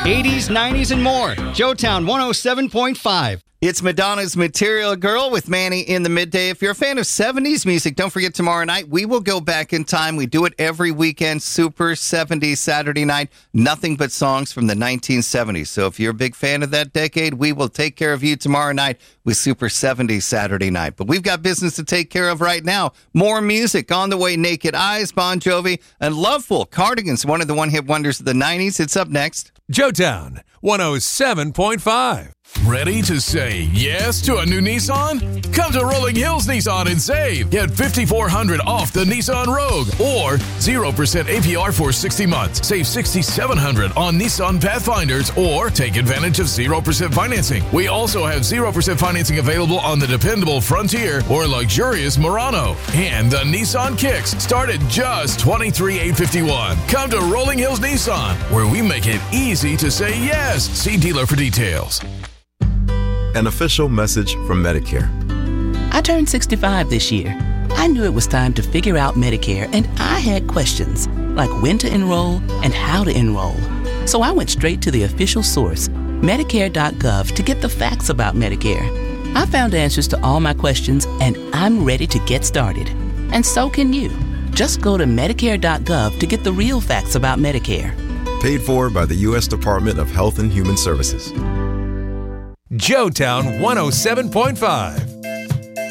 80s, 90s, and more. Joetown 107.5. It's Madonna's Material Girl with Manny in the midday. If you're a fan of 70s music, don't forget tomorrow night, we will go back in time. We do it every weekend, Super 70s Saturday night. Nothing but songs from the 1970s. So if you're a big fan of that decade, we will take care of you tomorrow night with Super 70s Saturday night. But we've got business to take care of right now. More music on the way. Naked Eyes, Bon Jovi, and Loveful. Cardigans, one of the one-hit wonders of the 90s. It's up next. Joetown 107.5. Ready to say yes to a new Nissan? Come to Rolling Hills Nissan and save. Get $5,400 off the Nissan Rogue or 0% APR for 60 months. Save $6,700 on Nissan Pathfinders or take advantage of 0% financing. We also have 0% financing available on the dependable Frontier or luxurious Murano. And the Nissan Kicks start at just $23,851. Come to Rolling Hills Nissan, where we make it easy to say yes. See dealer for details. An official message from Medicare. I turned 65 this year. I knew it was time to figure out Medicare, and I had questions, like when to enroll and how to enroll. So I went straight to the official source, Medicare.gov, to get the facts about Medicare. I found answers to all my questions, and I'm ready to get started. And so can you. Just go to Medicare.gov to get the real facts about Medicare. Paid for by the U.S. Department of Health and Human Services. Joetown 107.5.